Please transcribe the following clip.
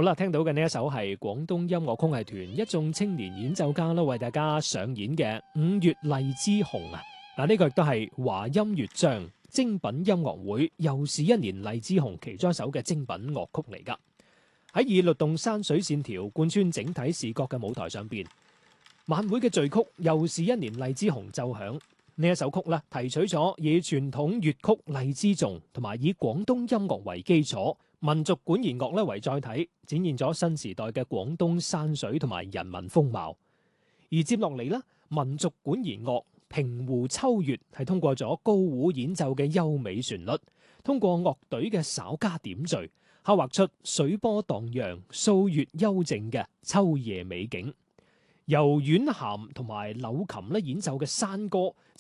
好啦，聽到嘅呢一首係廣東音樂曲藝團一眾青年演奏家啦，為大家上演嘅《五月荔枝紅》啊！嗱，呢個亦都係華音樂章精品音樂會又是一年荔枝紅其中一首嘅精品樂曲嚟㗎。喺以律動山水線條貫穿整體視覺嘅舞台上邊，晚會嘅序曲又是一年荔枝紅奏響。呢一首曲咧，提取咗以傳統粵曲荔枝頌同埋以廣東音樂為基礎，民族管弦樂咧為載體，展現咗新時代嘅廣東山水同埋人文風貌。而接落嚟咧，民族管弦樂平湖秋月係通過咗高胡演奏嘅優美旋律，通過樂隊嘅稍加點綴，刻畫出水波蕩漾、素月幽靜嘅秋夜美景。由阮咸同埋柳琴咧演奏嘅山歌，